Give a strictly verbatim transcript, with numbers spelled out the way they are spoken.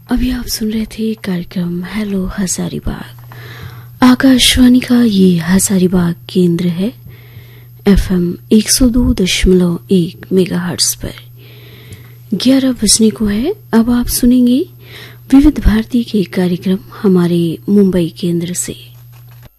अभी आप सुन रहे थे कार्यक्रम हेलो हजारीबाग। आकाशवाणी का ये हजारीबाग केंद्र है एफएम एक सौ दो दशमलव एक मेगाहर्ट्ज पर। ग्यारह बजने को है। अब आप सुनेंगे विविध भारती के कार्यक्रम हमारे मुंबई केंद्र से।